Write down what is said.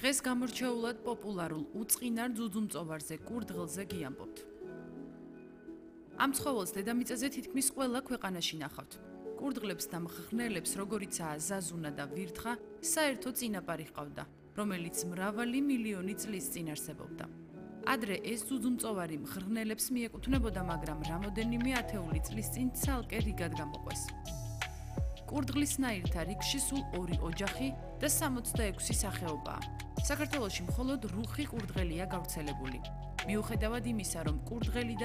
დღეს გამორჩეულად პოპულარულ უწყინარ ძუძუმწოვარზე კურდღელზე გიამბობთ. ამ ცხოველს დედამიწაზე თითქმის ყველა ქვეყანაში ნახავთ. კურდღლებს და მხხნელებს, როგორიცაა ზაზუნა და ვირთხა, საერთო წინაპარი ჰყავდა, რომელიც მრავალი მილიონი წლის წინ არსებობდა. ადრე ეს ძუძუმწოვარი მხხნელებს მიეკუთვნებოდა, მაგრამ რამოდენიმე ათეული წლის წინ ცალკე რიგად გამოყვეს. კურდღლისნაირთა რიგში სულ 2 ოჯახი და 66 სახეობაა. საქართველოში მხოლოდ რუხი კურდღელია გავრცელებული. მიუხედავად იმისა, რომ კურდღელი და